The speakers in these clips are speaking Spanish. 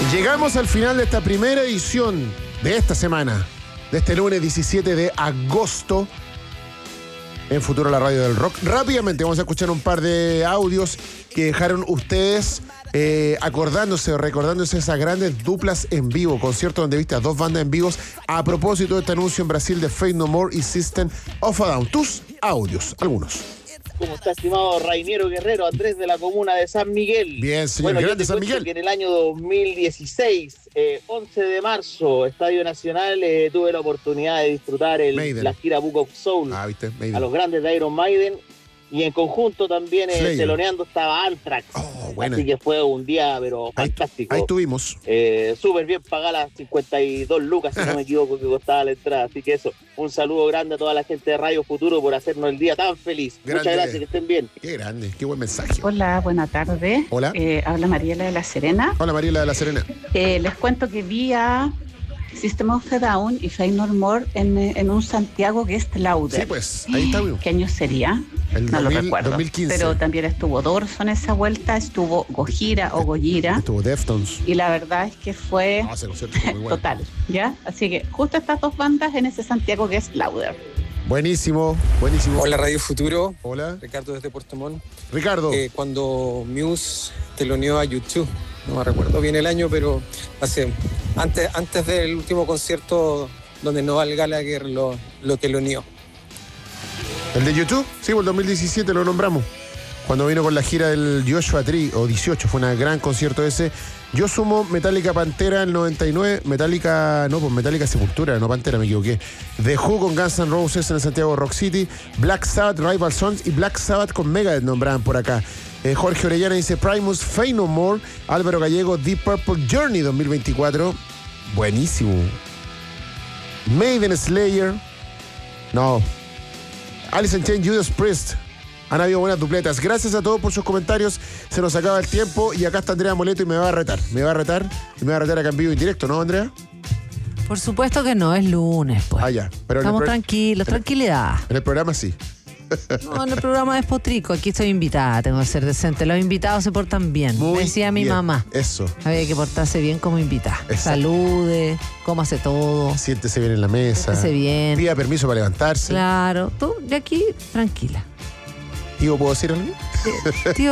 Llegamos al final de esta primera edición de esta semana, de este lunes 17 de agosto, en Futuro la Radio del Rock. Rápidamente vamos a escuchar un par de audios que dejaron ustedes acordándose o recordándose esas grandes duplas en vivo, conciertos donde viste a dos bandas en vivos a propósito de este anuncio en Brasil de Faith No More y System of a Down. Tus audios, algunos. ¿Cómo está, estimado Rainiero Guerrero, Andrés de la comuna de San Miguel? Bien, señor, bueno, grande San Miguel. Que en el año 2016, 11 de marzo, Estadio Nacional, tuve la oportunidad de disfrutar la gira Book of Soul a los grandes de Iron Maiden. Y en conjunto también teloneando estaba Anthrax. Así que fue un día, pero fantástico. Ahí estuvimos. Súper bien pagada las 52 lucas, si no me equivoco, que costaba la entrada. Así que eso, un saludo grande a toda la gente de Radio Futuro por hacernos el día tan feliz. Grande. Muchas gracias, que estén bien. Qué grande, qué buen mensaje. Hola, buena tarde. Hola. Habla Mariela de La Serena. Hola, Mariela de La Serena. Les cuento que vi a System of a Down y Faith No More en un Santiago Guest Lauder. Sí, pues, ahí está. ¿Qué año sería? No lo recuerdo. 2015. Pero también estuvo Dorso en esa vuelta, estuvo Gojira o Gojira. Estuvo Deftones. Y la verdad es que fue total, ¿ya? Así que justo estas dos bandas en ese Santiago Guest Lauder. Buenísimo, buenísimo. Hola, Radio Futuro. Hola. Ricardo desde Puerto Montt. Ricardo. Cuando Muse teloneó a YouTube, no me recuerdo bien el año, pero antes del último concierto donde Noel Gallagher lo teloneó. ¿El de YouTube? Sí, el 2017 lo nombramos. Cuando vino con la gira del Joshua Tree, o 18, fue un gran concierto ese. Yo sumo Metallica Pantera en el 99, Metallica Sepultura, no Pantera, me equivoqué. The Who con Guns N' Roses en el Santiago Rock City, Black Sabbath, Rival Sons y Black Sabbath con Megadeth nombraban por acá. Jorge Orellana dice Primus, Faith No More, Álvaro Gallego, Deep Purple Journey 2024. Buenísimo. Maiden, Slayer. No. Alice in Chains, Judas Priest. Han habido buenas dupletas. Gracias a todos por sus comentarios. Se nos acaba el tiempo y acá está Andrea Moleto y me va a retar. Me va a retar acá en vivo y en directo, ¿no, Andrea? Por supuesto que no, es lunes, pues. Ah, ya. Pero estamos tranquilos, tranquilidad. En el programa sí. No, en el programa es potrico. Aquí estoy invitada, tengo que ser decente. Los invitados se portan bien. Me decía mi mamá. Eso. Había que portarse bien como invitada. Salude, cómase todo. Siéntese bien en la mesa. Siéntese bien. Pida permiso para levantarse. Claro. Tú, de aquí, tranquila. Tío, ¿puedo decir algo? Tío.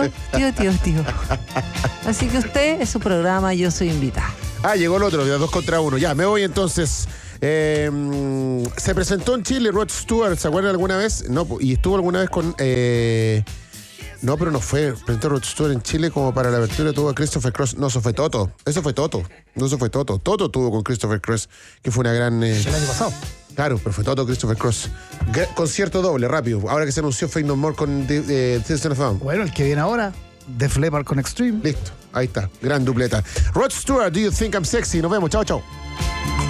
Así que usted es su programa, yo soy invitada. Llegó el otro, de 2 contra 1. Ya, me voy entonces. Se presentó en Chile Rod Stewart, ¿se acuerdan alguna vez? No, y estuvo alguna vez con... no, pero no fue. Presentó Rod Stewart en Chile como para la apertura, tuvo a Christopher Cross. No, eso fue Toto. Toto tuvo con Christopher Cross, que fue una gran... El año pasado. Claro, pero fue Toto Christopher Cross. Concierto doble, rápido. Ahora que se anunció Faith No More con System of a Down. Bueno, el que viene ahora, Def Leppard con Extreme. Listo, ahí está. Gran dupleta. Rod Stewart, Do You Think I'm Sexy? Nos vemos, chao.